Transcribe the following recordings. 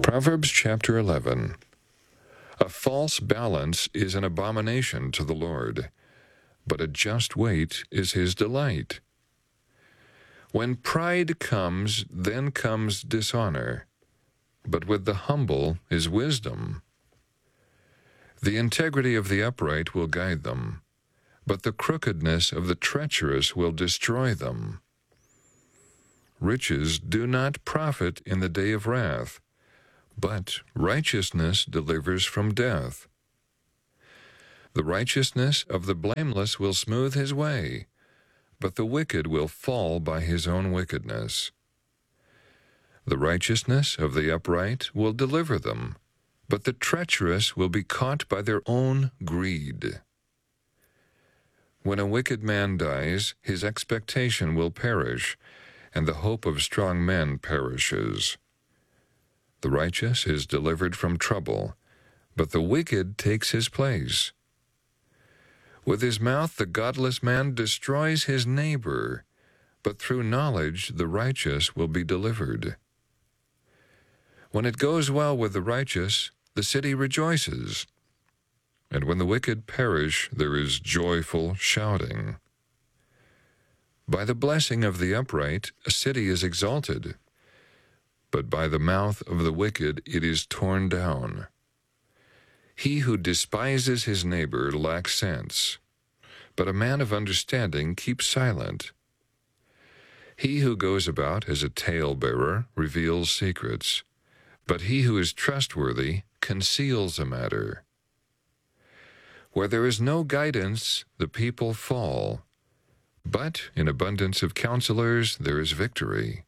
Proverbs chapter 11. A false balance is an abomination to the Lord, but a just weight is his delight. When pride comes, then comes dishonor, but with the humble is wisdom. The integrity of the upright will guide them, but the crookedness of the treacherous will destroy them. Riches do not profit in the day of wrath, but righteousness delivers from death. The righteousness of the blameless will smooth his way, but the wicked will fall by his own wickedness. The righteousness of the upright will deliver them, but the treacherous will be caught by their own greed. When a wicked man dies, his expectation will perish, and the hope of strong men perishes. The righteous is delivered from trouble, but the wicked takes his place. With his mouth the godless man destroys his neighbor, but through knowledge the righteous will be delivered. When it goes well with the righteous, the city rejoices, and when the wicked perish, there is joyful shouting. By the blessing of the upright, a city is exalted, but by the mouth of the wicked it is torn down. He who despises his neighbor lacks sense, but a man of understanding keeps silent. He who goes about as a talebearer reveals secrets, but he who is trustworthy conceals a matter. Where there is no guidance, the people fall, but in abundance of counselors there is victory.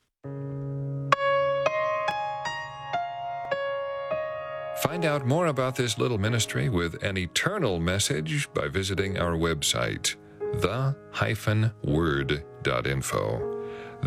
Find out more about this little ministry with an eternal message by visiting our website, the-word.info.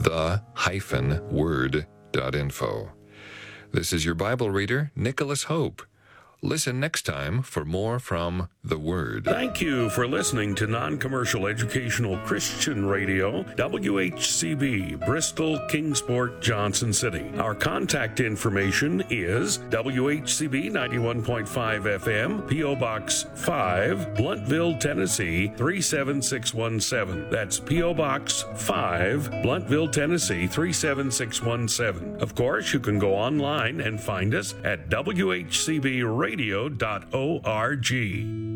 the-word.info. This is your Bible reader, Nicholas Hope. Listen next time for more from The Word. Thank you for listening to Non-Commercial Educational Christian Radio, WHCB, Bristol, Kingsport, Johnson City. Our contact information is WHCB 91.5 FM, P.O. Box 5, Blountville, Tennessee 37617. That's P.O. Box 5, Blountville, Tennessee 37617. Of course, you can go online and find us at WHCBRadio.org.